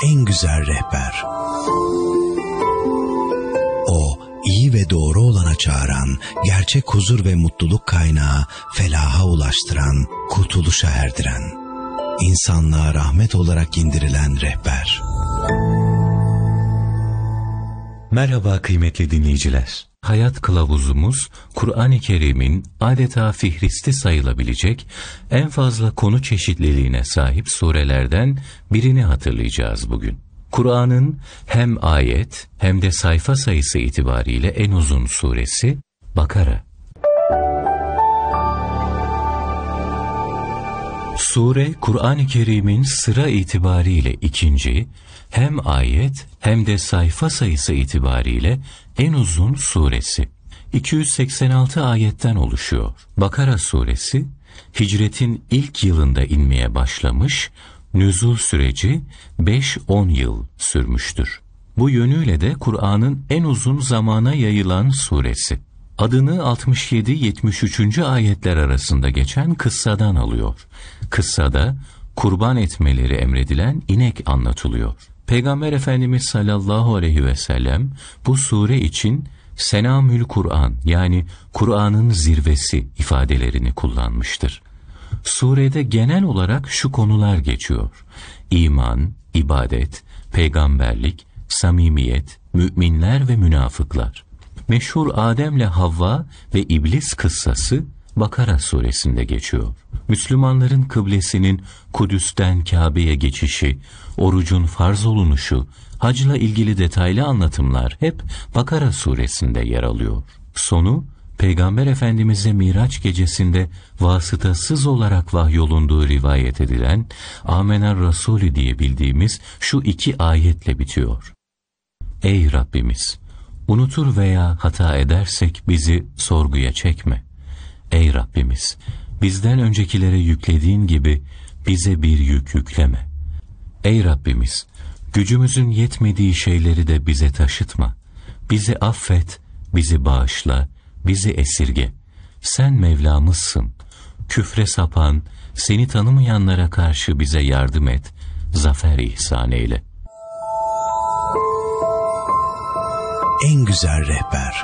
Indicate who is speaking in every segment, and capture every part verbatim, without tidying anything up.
Speaker 1: en güzel rehber. O, iyi ve doğru olana çağıran, gerçek huzur ve mutluluk kaynağı, felaha ulaştıran, kurtuluşa erdiren, insanlığa rahmet olarak indirilen rehber.
Speaker 2: Merhaba kıymetli dinleyiciler. Hayat kılavuzumuz, Kur'an-ı Kerim'in adeta fihristi sayılabilecek en fazla konu çeşitliliğine sahip surelerden birini hatırlayacağız bugün. Kur'an'ın hem ayet hem de sayfa sayısı itibariyle en uzun suresi Bakara. Sure, Kur'an-ı Kerim'in sıra itibariyle ikinci, hem ayet hem de sayfa sayısı itibariyle en uzun suresi. iki yüz seksen altı ayetten oluşuyor. Bakara suresi, hicretin ilk yılında inmeye başlamış, nüzul süreci beş on yıl sürmüştür. Bu yönüyle de Kur'an'ın en uzun zamana yayılan suresi. Adını altmış yedi yetmiş üç. ayetler arasında geçen kıssadan alıyor. Kıssada kurban etmeleri emredilen inek anlatılıyor. Peygamber Efendimiz sallallahu aleyhi ve sellem bu sure için Senamül Kur'an, yani Kur'an'ın zirvesi ifadelerini kullanmıştır. Surede genel olarak şu konular geçiyor: İman, ibadet, peygamberlik, samimiyet, müminler ve münafıklar. Meşhur Adem'le Havva ve İblis kıssası Bakara suresinde geçiyor. Müslümanların kıblesinin Kudüs'ten Kabe'ye geçişi, orucun farz olunuşu, hacla ilgili detaylı anlatımlar hep Bakara suresinde yer alıyor. Sonu, Peygamber Efendimiz'e Miraç gecesinde vasıtasız olarak vahyolunduğu rivayet edilen Amener Rasulü diye bildiğimiz şu iki ayetle bitiyor. Ey Rabbimiz! Unutur veya hata edersek bizi sorguya çekme. Ey Rabbimiz! Bizden öncekilere yüklediğin gibi bize bir yük yükleme. Ey Rabbimiz! Gücümüzün yetmediği şeyleri de bize taşıtma. Bizi affet, bizi bağışla, bizi esirge. Sen Mevlamızsın. Küfre sapan, seni tanımayanlara karşı bize yardım et, zafer ihsan eyle.
Speaker 1: En güzel rehber.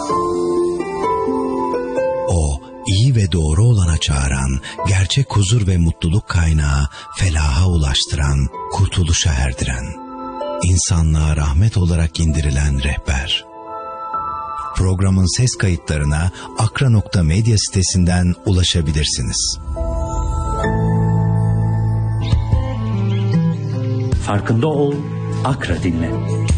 Speaker 1: O, iyi ve doğru olana çağıran, gerçek huzur ve mutluluk kaynağı, felaha ulaştıran, kurtuluşa erdiren, insanlığa rahmet olarak indirilen rehber. Programın ses kayıtlarına akra nokta medya sitesinden ulaşabilirsiniz.
Speaker 3: Farkında ol, Akra dinle.